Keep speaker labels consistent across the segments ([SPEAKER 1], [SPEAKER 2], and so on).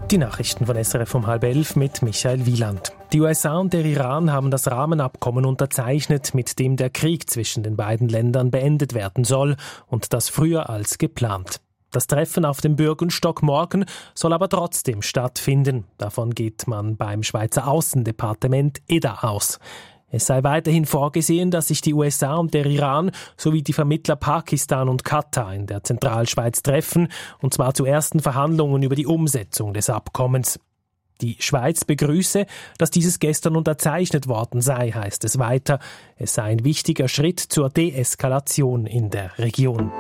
[SPEAKER 1] Die Nachrichten von SRF um 10:30 mit Michael Wieland. Die USA und der Iran haben das Rahmenabkommen unterzeichnet, mit dem der Krieg zwischen den beiden Ländern beendet werden soll, und das früher als geplant. Das Treffen auf dem Bürgenstock morgen soll aber trotzdem stattfinden. Davon geht man beim Schweizer Außendepartement EDA aus. Es sei weiterhin vorgesehen, dass sich die USA und der Iran sowie die Vermittler Pakistan und Katar in der Zentralschweiz treffen, und zwar zu ersten Verhandlungen über die Umsetzung des Abkommens. Die Schweiz begrüße, dass dieses gestern unterzeichnet worden sei, heißt es weiter. Es sei ein wichtiger Schritt zur Deeskalation in der Region.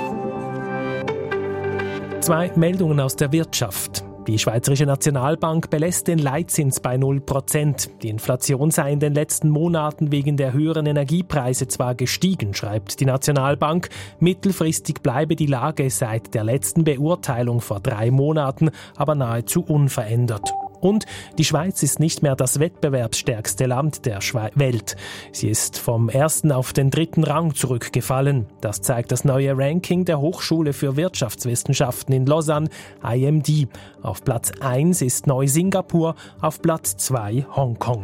[SPEAKER 1] 2 Meldungen aus der Wirtschaft. Die Schweizerische Nationalbank belässt den Leitzins bei 0%. Die Inflation sei in den letzten Monaten wegen der höheren Energiepreise zwar gestiegen, schreibt die Nationalbank. Mittelfristig bleibe die Lage seit der letzten Beurteilung vor 3 Monaten aber nahezu unverändert. Und die Schweiz ist nicht mehr das wettbewerbsstärkste Land der Welt. Sie ist vom 1. auf den 3. Rang zurückgefallen. Das zeigt das neue Ranking der Hochschule für Wirtschaftswissenschaften in Lausanne, IMD. Auf Platz 1 ist Neu-Singapur, auf Platz 2 Hongkong.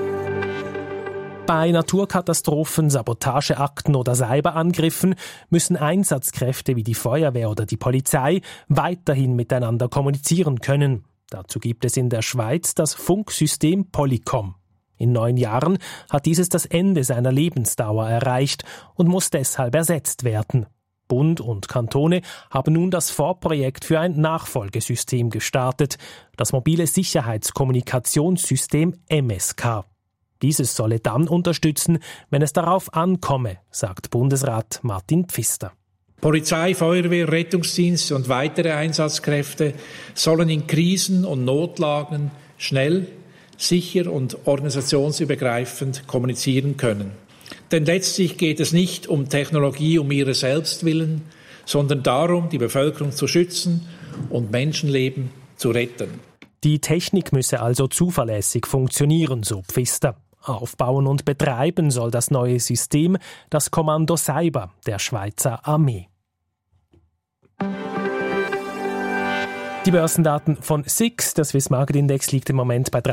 [SPEAKER 1] Bei Naturkatastrophen, Sabotageakten oder Cyberangriffen müssen Einsatzkräfte wie die Feuerwehr oder die Polizei weiterhin miteinander kommunizieren können. Dazu gibt es in der Schweiz das Funksystem Polycom. In 9 Jahren hat dieses das Ende seiner Lebensdauer erreicht und muss deshalb ersetzt werden. Bund und Kantone haben nun das Vorprojekt für ein Nachfolgesystem gestartet, das mobile Sicherheitskommunikationssystem MSK. Dieses solle dann unterstützen, wenn es darauf ankomme, sagt Bundesrat Martin Pfister.
[SPEAKER 2] Polizei, Feuerwehr, Rettungsdienst und weitere Einsatzkräfte sollen in Krisen und Notlagen schnell, sicher und organisationsübergreifend kommunizieren können. Denn letztlich geht es nicht um Technologie um ihrer selbst willen, sondern darum, die Bevölkerung zu schützen und Menschenleben zu retten.
[SPEAKER 1] Die Technik müsse also zuverlässig funktionieren, so Pfister. Aufbauen und betreiben soll das neue System das Kommando Cyber der Schweizer Armee. Die Börsendaten von SIX, der Swiss Market Index, liegt im Moment bei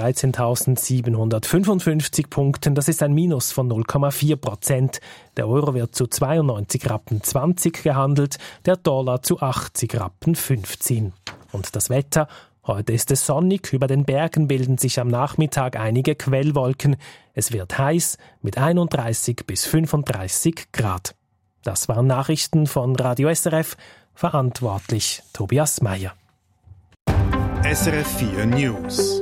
[SPEAKER 1] 13.755 Punkten. Das ist ein Minus von 0,4%. Der Euro wird zu 92,20 Rappen gehandelt, der Dollar zu 80,15 Rappen. Und das Wetter? Heute ist es sonnig, über den Bergen bilden sich am Nachmittag einige Quellwolken. Es wird heiß mit 31 bis 35 Grad. Das waren Nachrichten von Radio SRF, verantwortlich Tobias Meyer.
[SPEAKER 3] SRF 4 News.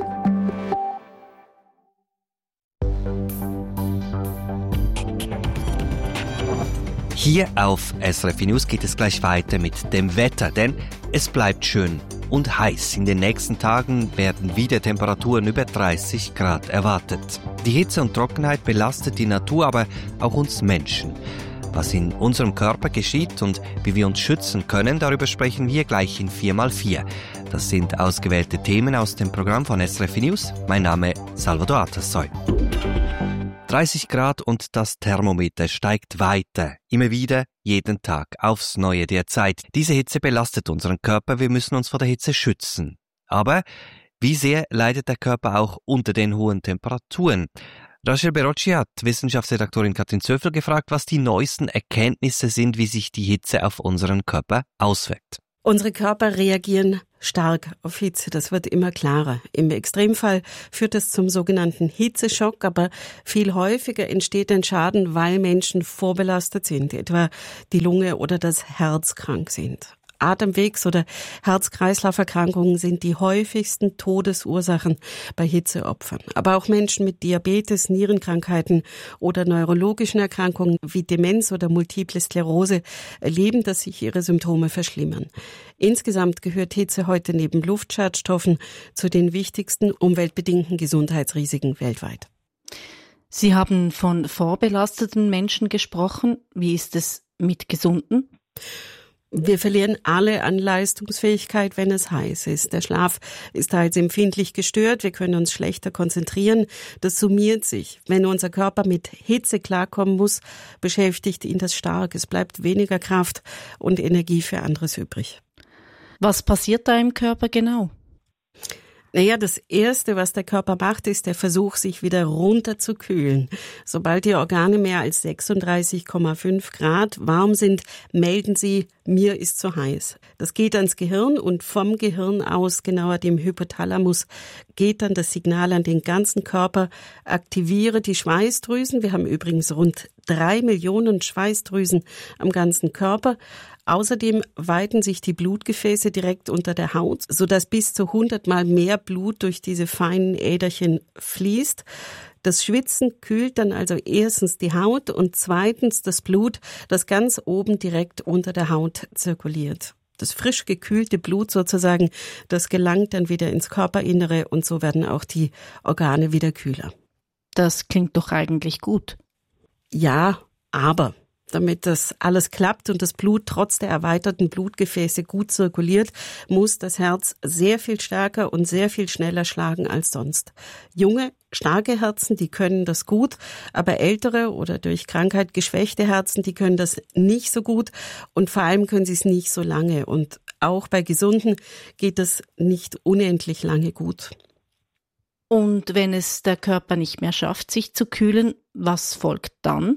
[SPEAKER 4] Hier auf SRF News geht es gleich weiter mit dem Wetter, denn es bleibt schön und heiß. In den nächsten Tagen werden wieder Temperaturen über 30 Grad erwartet. Die Hitze und Trockenheit belastet die Natur, aber auch uns Menschen. Was in unserem Körper geschieht und wie wir uns schützen können, darüber sprechen wir gleich in 4x4. Das sind ausgewählte Themen aus dem Programm von SRF News. Mein Name Salvador Atassoy. 30 Grad und das Thermometer steigt weiter. Immer wieder, jeden Tag, aufs Neue derzeit. Diese Hitze belastet unseren Körper, wir müssen uns vor der Hitze schützen. Aber wie sehr leidet der Körper auch unter den hohen Temperaturen? Rachel Berocci hat Wissenschaftsredaktorin Katrin Zöfel gefragt, was die neuesten Erkenntnisse sind, wie sich die Hitze auf unseren Körper auswirkt.
[SPEAKER 5] Unsere Körper reagieren stark auf Hitze, das wird immer klarer. Im Extremfall führt es zum sogenannten Hitzeschock, aber viel häufiger entsteht ein Schaden, weil Menschen vorbelastet sind, etwa die Lunge oder das Herz krank sind. Atemwegs- oder Herz-Kreislauf-Erkrankungen sind die häufigsten Todesursachen bei Hitzeopfern. Aber auch Menschen mit Diabetes, Nierenkrankheiten oder neurologischen Erkrankungen wie Demenz oder Multiple Sklerose erleben, dass sich ihre Symptome verschlimmern. Insgesamt gehört Hitze heute neben Luftschadstoffen zu den wichtigsten umweltbedingten Gesundheitsrisiken weltweit.
[SPEAKER 6] Sie haben von vorbelasteten Menschen gesprochen. Wie ist es mit Gesunden?
[SPEAKER 5] Wir verlieren alle an Leistungsfähigkeit, wenn es heiß ist. Der Schlaf ist teils empfindlich gestört, wir können uns schlechter konzentrieren. Das summiert sich. Wenn unser Körper mit Hitze klarkommen muss, beschäftigt ihn das stark. Es bleibt weniger Kraft und Energie für anderes übrig.
[SPEAKER 6] Was passiert da im Körper genau?
[SPEAKER 5] Naja, das Erste, was der Körper macht, ist der Versuch, sich wieder runter zu kühlen. Sobald die Organe mehr als 36,5 Grad warm sind, melden sie, mir ist zu heiß. Das geht ans Gehirn und vom Gehirn aus, genauer dem Hypothalamus, geht dann das Signal an den ganzen Körper, aktiviere die Schweißdrüsen. Wir haben übrigens rund 3 Millionen Schweißdrüsen am ganzen Körper. Außerdem weiten sich die Blutgefäße direkt unter der Haut, sodass bis zu 100-mal mehr Blut durch diese feinen Äderchen fließt. Das Schwitzen kühlt dann also erstens die Haut und zweitens das Blut, das ganz oben direkt unter der Haut zirkuliert. Das frisch gekühlte Blut sozusagen, das gelangt dann wieder ins Körperinnere und so werden auch die Organe wieder kühler.
[SPEAKER 6] Das klingt doch eigentlich gut.
[SPEAKER 5] Ja, aber damit das alles klappt und das Blut trotz der erweiterten Blutgefäße gut zirkuliert, muss das Herz sehr viel stärker und sehr viel schneller schlagen als sonst. Junge, starke Herzen, die können das gut, aber ältere oder durch Krankheit geschwächte Herzen, die können das nicht so gut und vor allem können sie es nicht so lange. Und auch bei Gesunden geht das nicht unendlich lange gut.
[SPEAKER 6] Und wenn es der Körper nicht mehr schafft, sich zu kühlen, was folgt dann?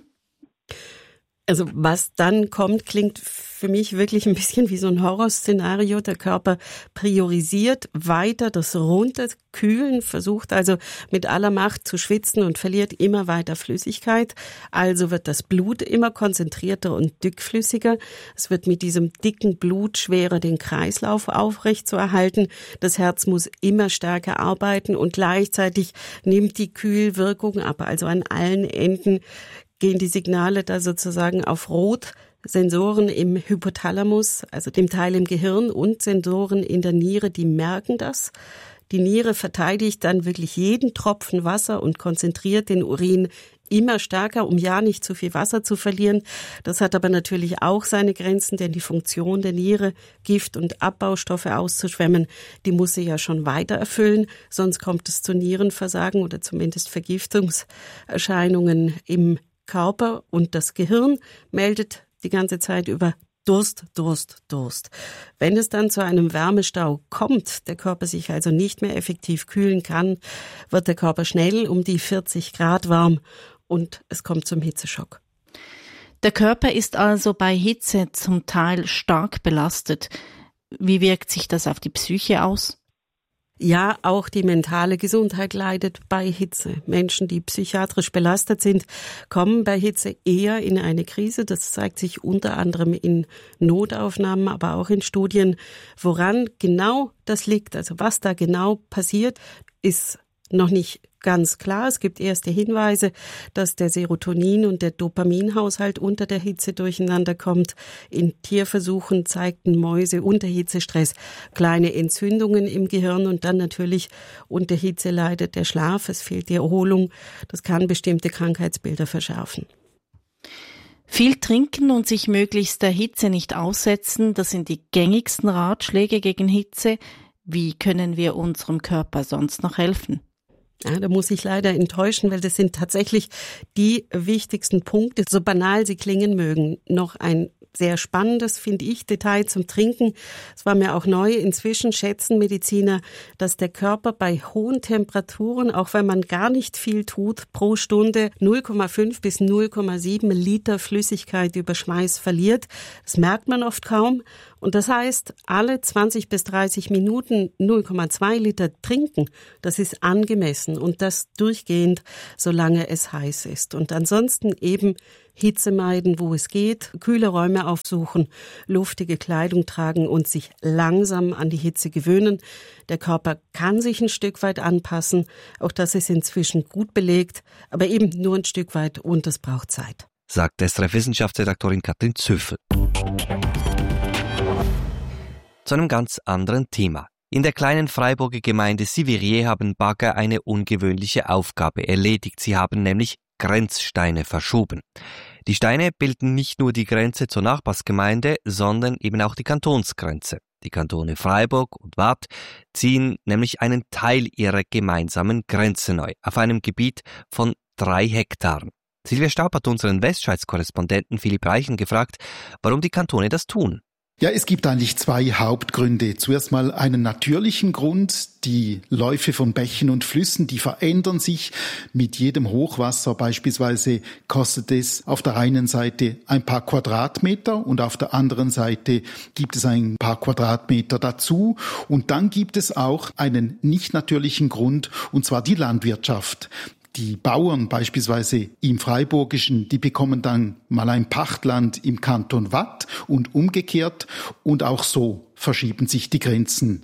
[SPEAKER 5] Also was dann kommt, klingt für mich wirklich ein bisschen wie so ein Horrorszenario. Der Körper priorisiert weiter das Runterkühlen, versucht also mit aller Macht zu schwitzen und verliert immer weiter Flüssigkeit. Also wird das Blut immer konzentrierter und dickflüssiger. Es wird mit diesem dicken Blut schwerer, den Kreislauf aufrecht zu erhalten. Das Herz muss immer stärker arbeiten und gleichzeitig nimmt die Kühlwirkung ab. Also an allen Enden gehen die Signale da sozusagen auf Rot. Sensoren im Hypothalamus, also dem Teil im Gehirn und Sensoren in der Niere, die merken das. Die Niere verteidigt dann wirklich jeden Tropfen Wasser und konzentriert den Urin immer stärker, um ja nicht zu viel Wasser zu verlieren. Das hat aber natürlich auch seine Grenzen, denn die Funktion der Niere, Gift- und Abbaustoffe auszuschwemmen, die muss sie ja schon weiter erfüllen, sonst kommt es zu Nierenversagen oder zumindest Vergiftungserscheinungen im Körper, und das Gehirn meldet die ganze Zeit über Durst, Durst, Durst. Wenn es dann zu einem Wärmestau kommt, der Körper sich also nicht mehr effektiv kühlen kann, wird der Körper schnell um die 40 Grad warm und es kommt zum Hitzeschock.
[SPEAKER 6] Der Körper ist also bei Hitze zum Teil stark belastet. Wie wirkt sich das auf die Psyche aus?
[SPEAKER 5] Ja, auch die mentale Gesundheit leidet bei Hitze. Menschen, die psychiatrisch belastet sind, kommen bei Hitze eher in eine Krise. Das zeigt sich unter anderem in Notaufnahmen, aber auch in Studien. Woran genau das liegt, also was da genau passiert, ist noch nicht ganz klar. Es gibt erste Hinweise, dass der Serotonin- und der Dopaminhaushalt unter der Hitze durcheinander kommt. In Tierversuchen zeigten Mäuse unter Hitzestress kleine Entzündungen im Gehirn und dann natürlich unter Hitze leidet der Schlaf, es fehlt die Erholung. Das kann bestimmte Krankheitsbilder verschärfen.
[SPEAKER 6] Viel trinken und sich möglichst der Hitze nicht aussetzen, das sind die gängigsten Ratschläge gegen Hitze. Wie können wir unserem Körper sonst noch helfen?
[SPEAKER 5] Ja, da muss ich leider enttäuschen, weil das sind tatsächlich die wichtigsten Punkte, so banal sie klingen mögen. Noch ein sehr spannendes, finde ich, Detail zum Trinken. Es war mir auch neu. Inzwischen schätzen Mediziner, dass der Körper bei hohen Temperaturen, auch wenn man gar nicht viel tut, pro Stunde 0,5 bis 0,7 Liter Flüssigkeit über Schweiß verliert. Das merkt man oft kaum. Und das heißt, alle 20 bis 30 Minuten 0,2 Liter trinken, das ist angemessen und das durchgehend, solange es heiß ist. Und ansonsten eben Hitze meiden, wo es geht, kühle Räume aufsuchen, luftige Kleidung tragen und sich langsam an die Hitze gewöhnen. Der Körper kann sich ein Stück weit anpassen, auch das ist inzwischen gut belegt, aber eben nur ein Stück weit und es braucht Zeit.
[SPEAKER 4] Sagt SRF-Wissenschaftsredaktorin Katrin Zöffel. Zu einem ganz anderen Thema. In der kleinen Freiburger Gemeinde Sivirier haben Bagger eine ungewöhnliche Aufgabe erledigt. Sie haben nämlich Grenzsteine verschoben. Die Steine bilden nicht nur die Grenze zur Nachbarsgemeinde, sondern eben auch die Kantonsgrenze. Die Kantone Freiburg und Waadt ziehen nämlich einen Teil ihrer gemeinsamen Grenze neu, auf einem Gebiet von 3 Hektaren. Silvia Staub hat unseren Westschweiz-Korrespondenten Philipp Reichen gefragt, warum die Kantone das tun.
[SPEAKER 7] Ja, es gibt eigentlich zwei Hauptgründe. Zuerst mal einen natürlichen Grund. Die Läufe von Bächen und Flüssen, die verändern sich mit jedem Hochwasser. Beispielsweise kostet es auf der einen Seite ein paar Quadratmeter und auf der anderen Seite gibt es ein paar Quadratmeter dazu. Und dann gibt es auch einen nicht natürlichen Grund, und zwar die Landwirtschaft. Die Bauern beispielsweise im Freiburgischen, die bekommen dann mal ein Pachtland im Kanton Waadt und umgekehrt, und auch so verschieben sich die Grenzen.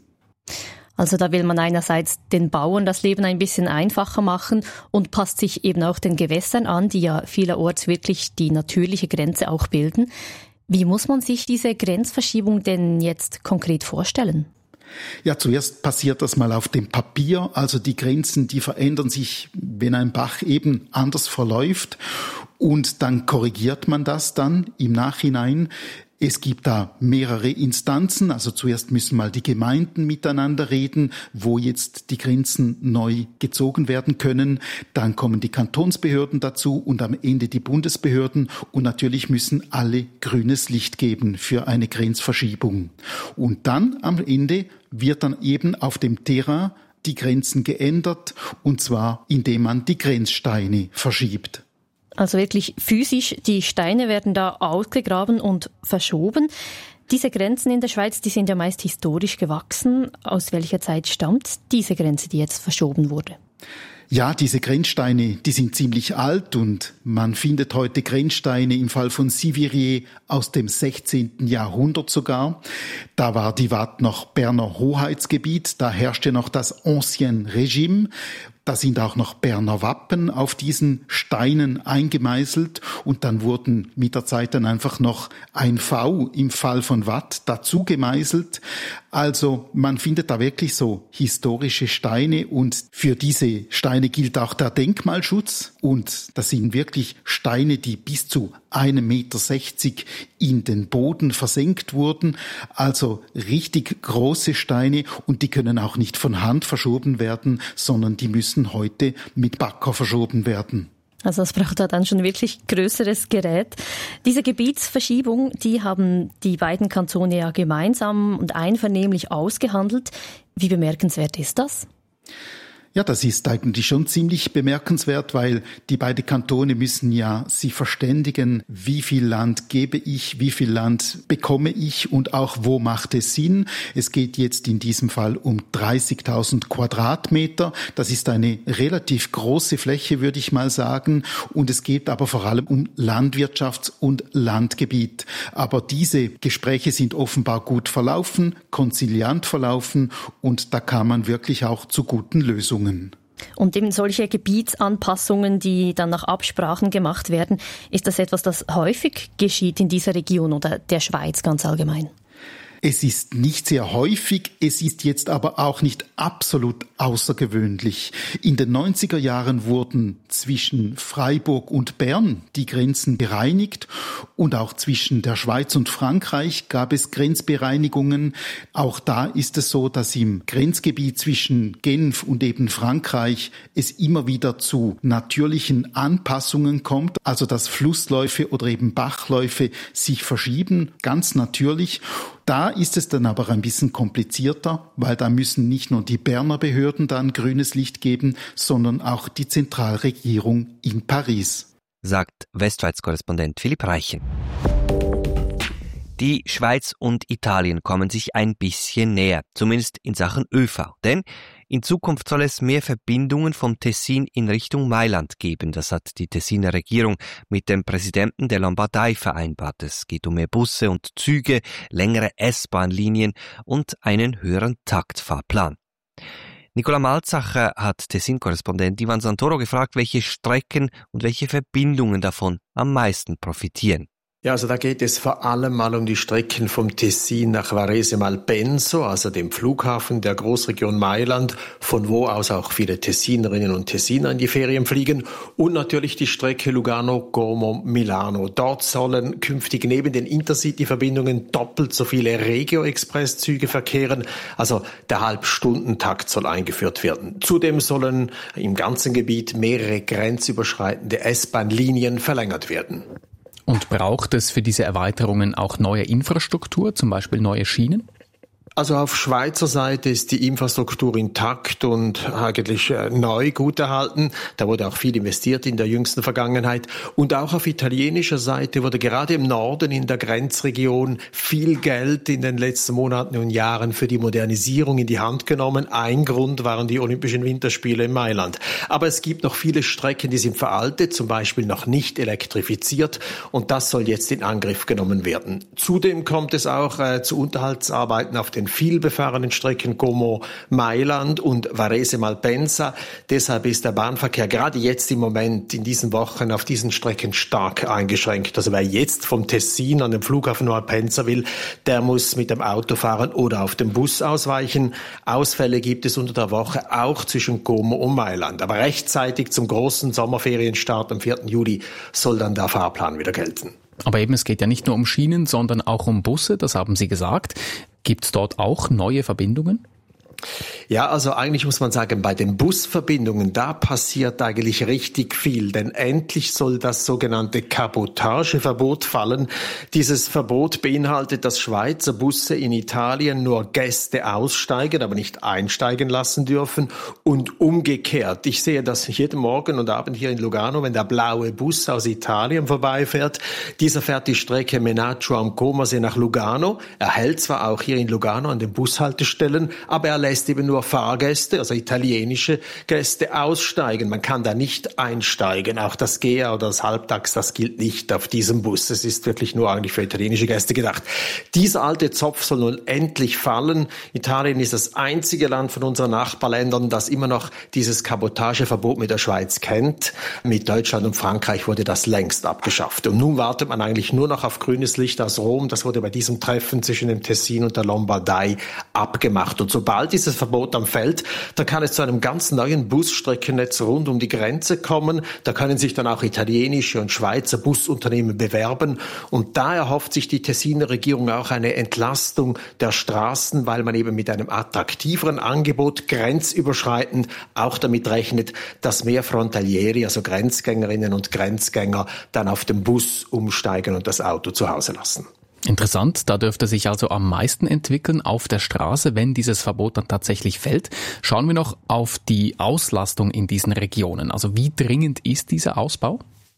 [SPEAKER 8] Also da will man einerseits den Bauern das Leben ein bisschen einfacher machen und passt sich eben auch den Gewässern an, die ja vielerorts wirklich die natürliche Grenze auch bilden. Wie muss man sich diese Grenzverschiebung denn jetzt konkret vorstellen?
[SPEAKER 7] Ja, zuerst passiert das mal auf dem Papier, also die Grenzen, die verändern sich, wenn ein Bach eben anders verläuft, und dann korrigiert man das dann im Nachhinein. Es gibt da mehrere Instanzen, also zuerst müssen mal die Gemeinden miteinander reden, wo jetzt die Grenzen neu gezogen werden können. Dann kommen die Kantonsbehörden dazu und am Ende die Bundesbehörden, und natürlich müssen alle grünes Licht geben für eine Grenzverschiebung. Und dann am Ende wird dann eben auf dem Terrain die Grenzen geändert, und zwar indem man die Grenzsteine verschiebt.
[SPEAKER 8] Also wirklich physisch, die Steine werden da ausgegraben und verschoben. Diese Grenzen in der Schweiz, die sind ja meist historisch gewachsen. Aus welcher Zeit stammt diese Grenze, die jetzt verschoben wurde?
[SPEAKER 7] Ja, diese Grenzsteine, die sind ziemlich alt, und man findet heute Grenzsteine im Fall von Sivirier aus dem 16. Jahrhundert sogar. Da war die Waadt noch Berner Hoheitsgebiet, da herrschte noch das Ancien Régime. Da sind auch noch Berner Wappen auf diesen Steinen eingemeißelt, und dann wurden mit der Zeit dann einfach noch ein V im Fall von Waadt dazu gemeißelt. Also man findet da wirklich so historische Steine, und für diese Steine gilt auch der Denkmalschutz, und das sind wirklich Steine, die bis zu 1,60 Meter in den Boden versenkt wurden. Also richtig große Steine, und die können auch nicht von Hand verschoben werden, sondern die müssen heute mit Bagger verschoben werden.
[SPEAKER 8] Also es braucht da dann schon wirklich größeres Gerät. Diese Gebietsverschiebung, die haben die beiden Kantone ja gemeinsam und einvernehmlich ausgehandelt. Wie bemerkenswert ist das?
[SPEAKER 7] Ja, das ist eigentlich schon ziemlich bemerkenswert, weil die beiden Kantone müssen ja sich verständigen, wie viel Land gebe ich, wie viel Land bekomme ich und auch wo macht es Sinn. Es geht jetzt in diesem Fall um 30.000 Quadratmeter. Das ist eine relativ große Fläche, würde ich mal sagen. Und es geht aber vor allem um Landwirtschafts- und Landgebiet. Aber diese Gespräche sind offenbar gut verlaufen, konziliant verlaufen, und da kam man wirklich auch zu guten Lösungen.
[SPEAKER 8] Und eben solche Gebietsanpassungen, die dann nach Absprachen gemacht werden, ist das etwas, das häufig geschieht in dieser Region oder der Schweiz ganz allgemein?
[SPEAKER 7] Es ist nicht sehr häufig, es ist jetzt aber auch nicht absolut außergewöhnlich. In den 90er Jahren wurden zwischen Freiburg und Bern die Grenzen bereinigt, und auch zwischen der Schweiz und Frankreich gab es Grenzbereinigungen. Auch da ist es so, dass im Grenzgebiet zwischen Genf und eben Frankreich es immer wieder zu natürlichen Anpassungen kommt, also dass Flussläufe oder eben Bachläufe sich verschieben, ganz natürlich. Da ist es dann aber ein bisschen komplizierter, weil da müssen nicht nur die Berner Behörden dann grünes Licht geben, sondern auch die Zentralregierung in Paris.
[SPEAKER 4] Sagt Westschweiz-Korrespondent Philipp Reichen. Die Schweiz und Italien kommen sich ein bisschen näher, zumindest in Sachen ÖV. Denn in Zukunft soll es mehr Verbindungen vom Tessin in Richtung Mailand geben. Das hat die Tessiner Regierung mit dem Präsidenten der Lombardei vereinbart. Es geht um mehr Busse und Züge, längere S-Bahn-Linien und einen höheren Taktfahrplan. Nicola Malzacher hat Tessin-Korrespondent Ivan Santoro gefragt, welche Strecken und welche Verbindungen davon am meisten profitieren.
[SPEAKER 9] Ja, also da geht es vor allem mal um die Strecken vom Tessin nach Varese Malpenso, also dem Flughafen der Großregion Mailand, von wo aus auch viele Tessinerinnen und Tessiner in die Ferien fliegen, und natürlich die Strecke Lugano-Como-Milano. Dort sollen künftig neben den Intercity-Verbindungen doppelt so viele Regio-Express-Züge verkehren, also der Halbstundentakt soll eingeführt werden. Zudem sollen im ganzen Gebiet mehrere grenzüberschreitende S-Bahn-Linien verlängert werden.
[SPEAKER 10] Und braucht es für diese Erweiterungen auch neue Infrastruktur, zum Beispiel neue Schienen?
[SPEAKER 9] Also auf Schweizer Seite ist die Infrastruktur intakt und eigentlich neu gut erhalten. Da wurde auch viel investiert in der jüngsten Vergangenheit. Und auch auf italienischer Seite wurde gerade im Norden in der Grenzregion viel Geld in den letzten Monaten und Jahren für die Modernisierung in die Hand genommen. Ein Grund waren die Olympischen Winterspiele in Mailand. Aber es gibt noch viele Strecken, die sind veraltet, zum Beispiel noch nicht elektrifiziert. Und das soll jetzt in Angriff genommen werden. Zudem kommt es auch zu Unterhaltsarbeiten auf den vielbefahrenen Strecken Como Mailand und Varese Malpensa. Deshalb ist der Bahnverkehr gerade jetzt im Moment in diesen Wochen auf diesen Strecken stark eingeschränkt. Also wer jetzt vom Tessin an den Flughafen Malpensa will, der muss mit dem Auto fahren oder auf den Bus ausweichen. Ausfälle gibt es unter der Woche auch zwischen Como und Mailand. Aber rechtzeitig zum großen Sommerferienstart am 4. Juli soll dann der Fahrplan wieder gelten.
[SPEAKER 10] Aber eben, es geht ja nicht nur um Schienen, sondern auch um Busse, das haben Sie gesagt. Gibt es dort auch neue Verbindungen?
[SPEAKER 9] Ja, also eigentlich muss man sagen, bei den Busverbindungen, da passiert eigentlich richtig viel, denn endlich soll das sogenannte Kabotageverbot fallen. Dieses Verbot beinhaltet, dass Schweizer Busse in Italien nur Gäste aussteigen, aber nicht einsteigen lassen dürfen und umgekehrt. Ich sehe das jeden Morgen und Abend hier in Lugano, wenn der blaue Bus aus Italien vorbeifährt. Dieser fährt die Strecke Menaccio am Comersee nach Lugano. Er hält zwar auch hier in Lugano an den Bushaltestellen, aber er lässt eben nur Fahrgäste, also italienische Gäste, aussteigen. Man kann da nicht einsteigen. Auch das GEA oder das Halbtags, das gilt nicht auf diesem Bus. Es ist wirklich nur eigentlich für italienische Gäste gedacht. Dieser alte Zopf soll nun endlich fallen. Italien ist das einzige Land von unseren Nachbarländern, das immer noch dieses Kabotageverbot mit der Schweiz kennt. Mit Deutschland und Frankreich wurde das längst abgeschafft. Und nun wartet man eigentlich nur noch auf grünes Licht aus Rom. Das wurde bei diesem Treffen zwischen dem Tessin und der Lombardei abgemacht. Und sobald dieses Verbot am Feld, da kann es zu einem ganz neuen Busstreckennetz rund um die Grenze kommen. Da können sich dann auch italienische und Schweizer Busunternehmen bewerben. Und da erhofft sich die Tessiner Regierung auch eine Entlastung der Straßen, weil man eben mit einem attraktiveren Angebot grenzüberschreitend auch damit rechnet, dass mehr Frontalieri, also Grenzgängerinnen und Grenzgänger, dann auf den Bus umsteigen und das Auto zu Hause lassen.
[SPEAKER 10] Interessant, da dürfte sich also am meisten entwickeln auf der Straße, wenn dieses Verbot dann tatsächlich fällt. Schauen wir noch auf die Auslastung in diesen Regionen. Also wie dringend ist dieser Ausbau?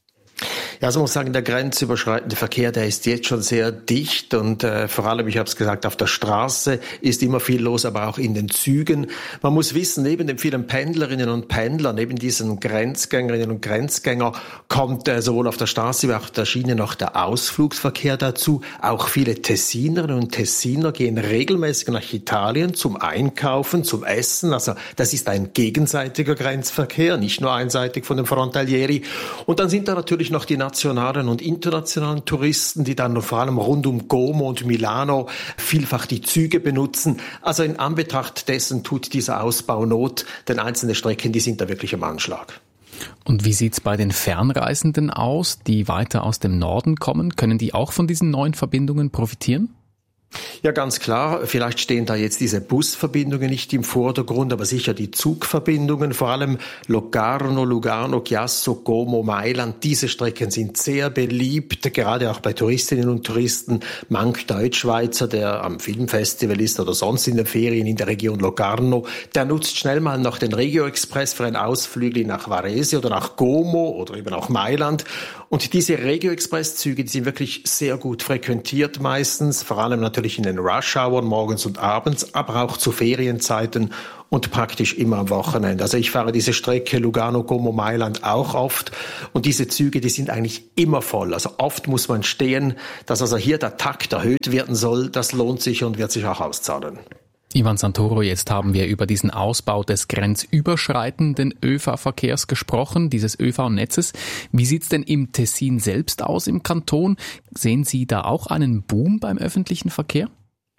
[SPEAKER 9] Ja, also man muss sagen, der grenzüberschreitende Verkehr, der ist jetzt schon sehr dicht und vor allem, ich habe es gesagt, auf der Straße ist immer viel los, aber auch in den Zügen. Man muss wissen, neben den vielen Pendlerinnen und Pendlern, neben diesen Grenzgängerinnen und Grenzgänger kommt sowohl auf der Straße wie auch auf der Schiene noch der Ausflugsverkehr dazu. Auch viele Tessinerinnen und Tessiner gehen regelmäßig nach Italien zum Einkaufen, zum Essen. Also das ist ein gegenseitiger Grenzverkehr, nicht nur einseitig von den Frontalieri. Und dann sind da natürlich noch die nationalen und internationalen Touristen, die dann vor allem rund um Como und Milano vielfach die Züge benutzen. Also in Anbetracht dessen tut dieser Ausbau Not, denn einzelne Strecken, die sind da wirklich am Anschlag.
[SPEAKER 10] Und wie sieht's bei den Fernreisenden aus, die weiter aus dem Norden kommen? Können die auch von diesen neuen Verbindungen profitieren?
[SPEAKER 9] Ja, ganz klar. Vielleicht stehen da jetzt diese Busverbindungen nicht im Vordergrund, aber sicher die Zugverbindungen, vor allem Locarno, Lugano, Chiasso, Como, Mailand. Diese Strecken sind sehr beliebt, gerade auch bei Touristinnen und Touristen. Manch Deutschschweizer, der am Filmfestival ist oder sonst in den Ferien in der Region Locarno, der nutzt schnell mal noch den Regio Express für ein Ausflügel nach Varese oder nach Como oder eben auch Mailand. Und diese Regio-Express-Züge, die sind wirklich sehr gut frequentiert meistens, vor allem natürlich in den Rush-Hours morgens und abends, aber auch zu Ferienzeiten und praktisch immer am Wochenende. Also ich fahre diese Strecke Lugano, Como, Mailand auch oft und diese Züge, die sind eigentlich immer voll. Also oft muss man stehen, dass also hier der Takt erhöht werden soll. Das lohnt sich und wird sich auch auszahlen.
[SPEAKER 10] Ivan Santoro, jetzt haben wir über diesen Ausbau des grenzüberschreitenden ÖV-Verkehrs gesprochen, dieses ÖV-Netzes. Wie sieht's denn im Tessin selbst aus im Kanton? Sehen Sie da auch einen Boom beim öffentlichen Verkehr?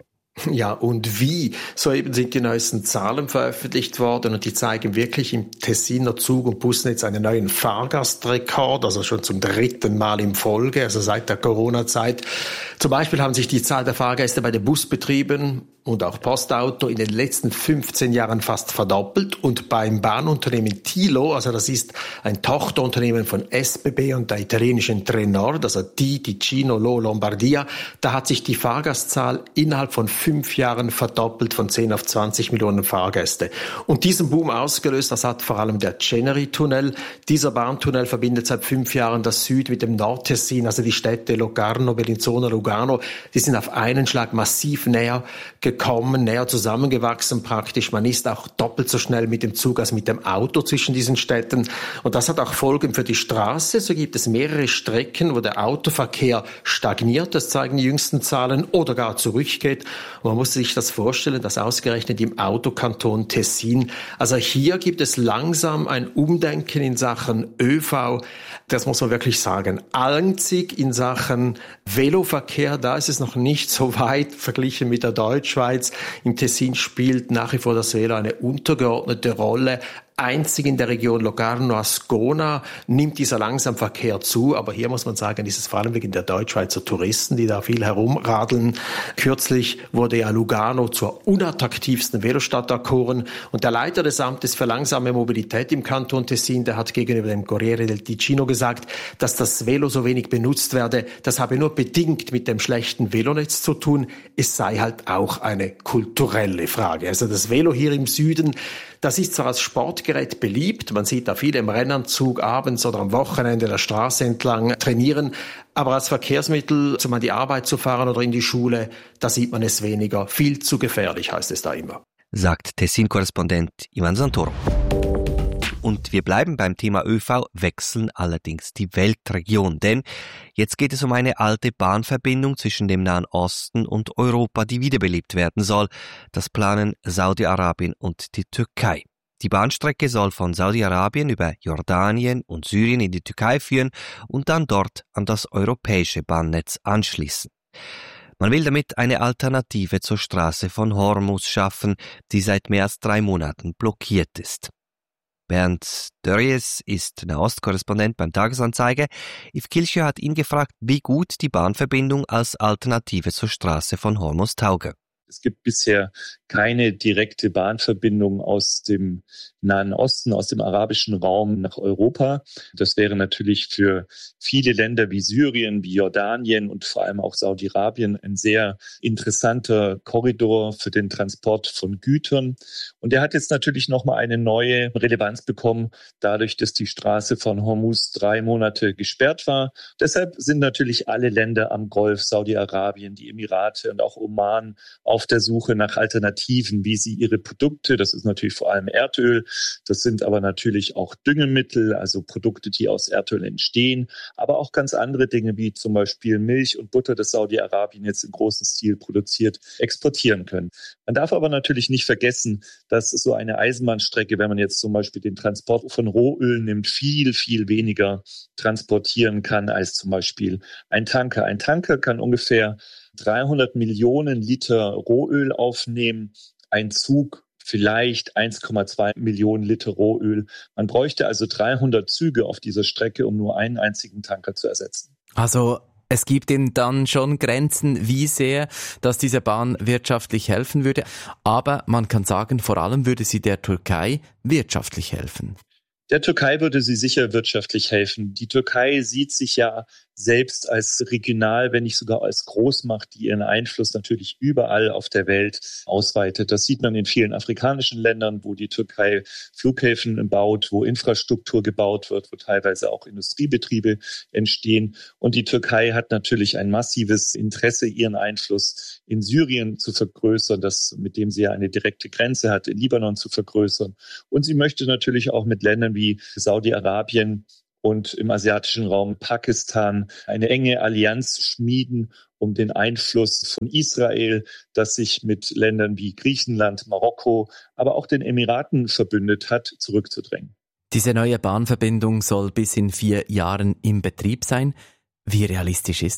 [SPEAKER 9] Ja, und wie? Soeben sind die neuesten Zahlen veröffentlicht worden und die zeigen wirklich im Tessiner Zug- und Busnetz einen neuen Fahrgastrekord, also schon zum 3. Mal in Folge, also seit der Corona-Zeit. Zum Beispiel haben sich die Zahl der Fahrgäste bei den Busbetrieben und auch Postauto in den letzten 15 Jahren fast verdoppelt und beim Bahnunternehmen Tilo, also das ist ein Tochterunternehmen von SBB und der italienischen Trenord, also die Ticino Lombardia. Da hat sich die Fahrgastzahl innerhalb von 5 Jahren verdoppelt, von 10 auf 20 Millionen Fahrgäste. Und diesen Boom ausgelöst, das hat vor allem der Ceneri-Tunnel. Dieser Bahntunnel verbindet seit 5 Jahren das Süd mit dem Nordtessin, also die Städte Locarno, Bellinzona, Lugano. Die sind auf einen Schlag massiv näher gekommen, näher zusammengewachsen praktisch. Man ist auch doppelt so schnell mit dem Zug als mit dem Auto zwischen diesen Städten. Und das hat auch Folgen für die Straße. So gibt es mehrere Strecken, wo der Autoverkehr stagniert, das zeigen die jüngsten Zahlen, oder gar zurückgeht. Und man muss sich das vorstellen, dass ausgerechnet im Autokanton Tessin, also hier gibt es langsam ein Umdenken in Sachen ÖV. Das muss man wirklich sagen. Einzig in Sachen Veloverkehr, da ist es noch nicht so weit verglichen mit der Deutschschweiz. Im Tessin spielt nach wie vor das Velo eine untergeordnete Rolle. Einzig in der Region Locarno-Ascona nimmt dieser langsam Verkehr zu. Aber hier muss man sagen, ist es vor allem wegen der Deutschschweizer Touristen, die da viel herumradeln. Kürzlich wurde ja Lugano zur unattraktivsten Velostadt erkoren. Und der Leiter des Amtes für langsame Mobilität im Kanton Tessin, der hat gegenüber dem Corriere del Ticino gesagt, dass das Velo so wenig benutzt werde. Das habe nur bedingt mit dem schlechten Velonetz zu tun. Es sei halt auch eine kulturelle Frage. Also das Velo hier im Süden, das ist zwar als Sportgerät beliebt, man sieht da viele im Rennanzug abends oder am Wochenende der Straße entlang trainieren, aber als Verkehrsmittel, um an die Arbeit zu fahren oder in die Schule, da sieht man es weniger. Viel zu gefährlich, heißt es da immer.
[SPEAKER 4] Sagt Tessin-Korrespondent Ivan Santoro. Und wir bleiben beim Thema ÖV, wechseln allerdings die Weltregion. Denn jetzt geht es um eine alte Bahnverbindung zwischen dem Nahen Osten und Europa, die wiederbelebt werden soll. Das planen Saudi-Arabien und die Türkei. Die Bahnstrecke soll von Saudi-Arabien über Jordanien und Syrien in die Türkei führen und dann dort an das europäische Bahnnetz anschließen. Man will damit eine Alternative zur Straße von Hormuz schaffen, die seit mehr als 3 Monaten blockiert ist. Bernd Dörries ist Nahostkorrespondent beim Tagesanzeiger. Yves Kilchö hat ihn gefragt, wie gut die Bahnverbindung als Alternative zur Straße von Hormuz tauge.
[SPEAKER 11] Es gibt bisher keine direkte Bahnverbindung aus dem Nahen Osten, aus dem arabischen Raum nach Europa. Das wäre natürlich für viele Länder wie Syrien, wie Jordanien und vor allem auch Saudi-Arabien ein sehr interessanter Korridor für den Transport von Gütern. Und der hat jetzt natürlich nochmal eine neue Relevanz bekommen, dadurch, dass die Straße von Hormuz 3 Monate gesperrt war. Deshalb sind natürlich alle Länder am Golf, Saudi-Arabien, die Emirate und auch Oman auf der Suche nach Alternativen, wie sie ihre Produkte, das ist natürlich vor allem Erdöl, das sind aber natürlich auch Düngemittel, also Produkte, die aus Erdöl entstehen, aber auch ganz andere Dinge, wie zum Beispiel Milch und Butter, das Saudi-Arabien jetzt im großen Stil produziert, exportieren können. Man darf aber natürlich nicht vergessen, dass so eine Eisenbahnstrecke, wenn man jetzt zum Beispiel den Transport von Rohöl nimmt, viel, viel weniger transportieren kann als zum Beispiel ein Tanker. Ein Tanker kann ungefähr 300 Millionen Liter Rohöl aufnehmen, ein Zug vielleicht 1,2 Millionen Liter Rohöl. Man bräuchte also 300 Züge auf dieser Strecke, um nur einen einzigen Tanker zu ersetzen.
[SPEAKER 12] Also es gibt eben dann schon Grenzen, wie sehr, dass diese Bahn wirtschaftlich helfen würde. Aber man kann sagen, vor allem würde sie der Türkei wirtschaftlich helfen.
[SPEAKER 11] Der Türkei würde sie sicher wirtschaftlich helfen. Die Türkei sieht sich ja selbst als regional, wenn nicht sogar als Großmacht, die ihren Einfluss natürlich überall auf der Welt ausweitet. Das sieht man in vielen afrikanischen Ländern, wo die Türkei Flughäfen baut, wo Infrastruktur gebaut wird, wo teilweise auch Industriebetriebe entstehen. Und die Türkei hat natürlich ein massives Interesse, ihren Einfluss in Syrien zu vergrößern, mit dem sie ja eine direkte Grenze hat, in Libanon zu vergrößern. Und sie möchte natürlich auch mit Ländern wie Saudi-Arabien und im asiatischen Raum Pakistan eine enge Allianz schmieden, um den Einfluss von Israel, das sich mit Ländern wie Griechenland, Marokko, aber auch den Emiraten verbündet hat, zurückzudrängen.
[SPEAKER 12] Diese neue Bahnverbindung soll bis in 4 Jahren im Betrieb sein. Wie realistisch ist das?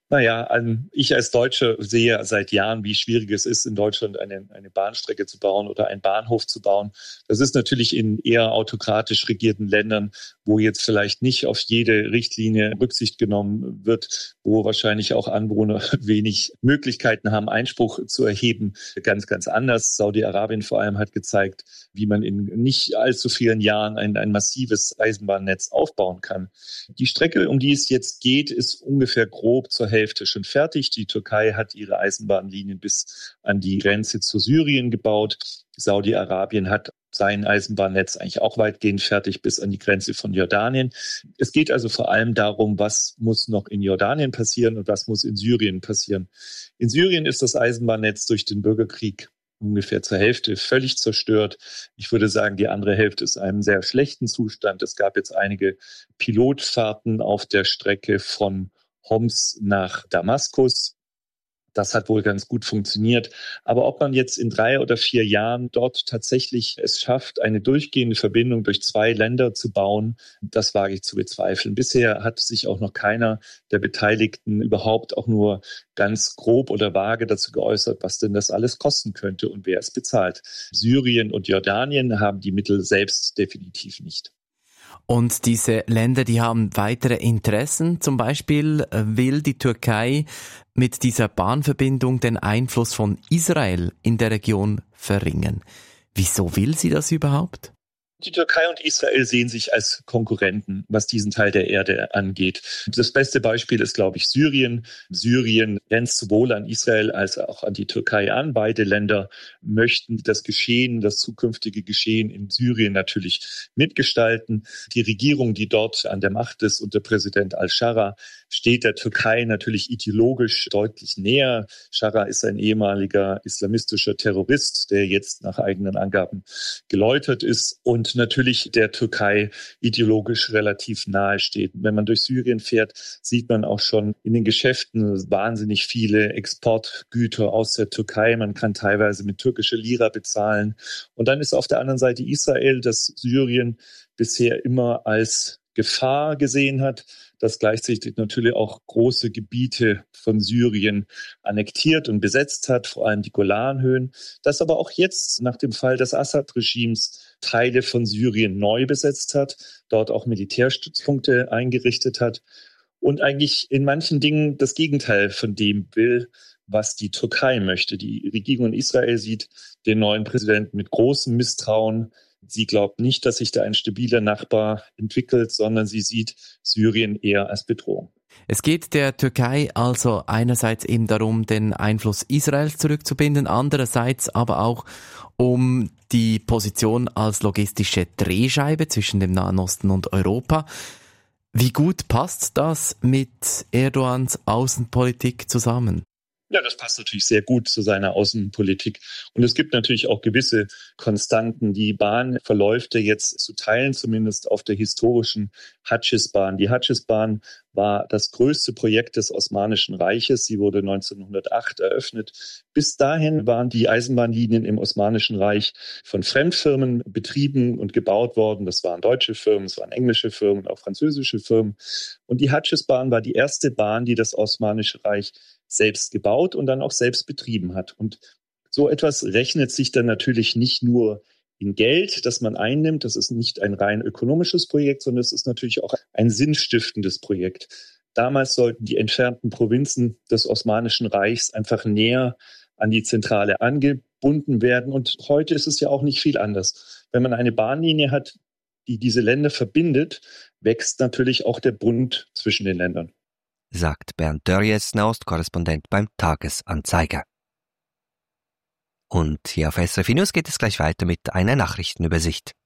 [SPEAKER 11] Naja, ich als Deutscher sehe seit Jahren, wie schwierig es ist, in Deutschland eine Bahnstrecke zu bauen oder einen Bahnhof zu bauen. Das ist natürlich in eher autokratisch regierten Ländern, wo jetzt vielleicht nicht auf jede Richtlinie Rücksicht genommen wird, wo wahrscheinlich auch Anwohner wenig Möglichkeiten haben, Einspruch zu erheben, ganz, ganz anders. Saudi-Arabien vor allem hat gezeigt, wie man in nicht allzu vielen Jahren ein massives Eisenbahnnetz aufbauen kann. Die Strecke, um die es jetzt geht, ist ungefähr grob zur Hälfte schon fertig. Die Türkei hat ihre Eisenbahnlinien bis an die Grenze zu Syrien gebaut. Saudi-Arabien hat sein Eisenbahnnetz eigentlich auch weitgehend fertig bis an die Grenze von Jordanien. Es geht also vor allem darum, was muss noch in Jordanien passieren und was muss in Syrien passieren. In Syrien ist das Eisenbahnnetz durch den Bürgerkrieg ungefähr zur Hälfte völlig zerstört. Ich würde sagen, die andere Hälfte ist in einem sehr schlechten Zustand. Es gab jetzt einige Pilotfahrten auf der Strecke von Homs nach Damaskus. Das hat wohl ganz gut funktioniert. Aber ob man jetzt in 3 oder 4 Jahren dort tatsächlich es schafft, eine durchgehende Verbindung durch 2 Länder zu bauen, das wage ich zu bezweifeln. Bisher hat sich auch noch keiner der Beteiligten überhaupt auch nur ganz grob oder vage dazu geäußert, was denn das alles kosten könnte und wer es bezahlt. Syrien und Jordanien haben die Mittel selbst definitiv nicht.
[SPEAKER 12] Und diese Länder, die haben weitere Interessen. Zum Beispiel will die Türkei mit dieser Bahnverbindung den Einfluss von Israel in der Region verringern. Wieso will sie das überhaupt?
[SPEAKER 11] Die Türkei und Israel sehen sich als Konkurrenten, was diesen Teil der Erde angeht. Das beste Beispiel ist, glaube ich, Syrien. Syrien grenzt sowohl an Israel als auch an die Türkei an. Beide Länder möchten das zukünftige Geschehen in Syrien natürlich mitgestalten. Die Regierung, die dort an der Macht ist unter Präsident al-Shara, steht der Türkei natürlich ideologisch deutlich näher. Shara ist ein ehemaliger islamistischer Terrorist, der jetzt nach eigenen Angaben geläutert ist und natürlich der Türkei ideologisch relativ nahe steht. Wenn man durch Syrien fährt, sieht man auch schon in den Geschäften wahnsinnig viele Exportgüter aus der Türkei. Man kann teilweise mit türkischer Lira bezahlen. Und dann ist auf der anderen Seite Israel, das Syrien bisher immer als Gefahr gesehen hat, das gleichzeitig natürlich auch große Gebiete von Syrien annektiert und besetzt hat, vor allem die Golanhöhen, das aber auch jetzt nach dem Fall des Assad-Regimes Teile von Syrien neu besetzt hat, dort auch Militärstützpunkte eingerichtet hat und eigentlich in manchen Dingen das Gegenteil von dem will, was die Türkei möchte. Die Regierung in Israel sieht den neuen Präsidenten mit großem Misstrauen. Sie glaubt nicht, dass sich da ein stabiler Nachbar entwickelt, sondern sie sieht Syrien eher als Bedrohung.
[SPEAKER 12] Es geht der Türkei also einerseits eben darum, den Einfluss Israels zurückzubinden, andererseits aber auch um die Position als logistische Drehscheibe zwischen dem Nahen Osten und Europa. Wie gut passt das mit Erdogans Außenpolitik zusammen?
[SPEAKER 11] Ja, das passt natürlich sehr gut zu seiner Außenpolitik. Und es gibt natürlich auch gewisse Konstanten. Die Bahn verläuft jetzt zu Teilen zumindest auf der historischen Hatschisbahn. Die Hatschisbahn war das größte Projekt des Osmanischen Reiches. Sie wurde 1908 eröffnet. Bis dahin waren die Eisenbahnlinien im Osmanischen Reich von Fremdfirmen betrieben und gebaut worden. Das waren deutsche Firmen, es waren englische Firmen, auch französische Firmen. Und die Hatschisbahn war die erste Bahn, die das Osmanische Reich selbst gebaut und dann auch selbst betrieben hat. Und so etwas rechnet sich dann natürlich nicht nur in Geld, das man einnimmt. Das ist nicht ein rein ökonomisches Projekt, sondern es ist natürlich auch ein sinnstiftendes Projekt. Damals sollten die entfernten Provinzen des Osmanischen Reichs einfach näher an die Zentrale angebunden werden. Und heute ist es ja auch nicht viel anders. Wenn man eine Bahnlinie hat, die diese Länder verbindet, wächst natürlich auch der Bund zwischen den Ländern.
[SPEAKER 4] Sagt Bernd Dörries, Nahostkorrespondent beim Tagesanzeiger. Und hier auf SRF News geht es gleich weiter mit einer Nachrichtenübersicht.